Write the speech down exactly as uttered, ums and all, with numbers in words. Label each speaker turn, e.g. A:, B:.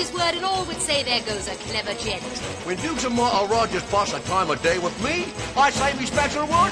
A: his word and all would say there goes a clever gent.
B: When Dukes and Martha Rogers pass a time of day with me, I say me special word,